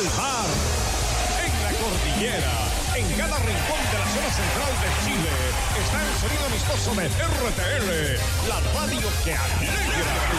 el mar, en la cordillera, en cada rincón de la zona central de Chile, está el sonido amistoso de RTL, la radio que alegra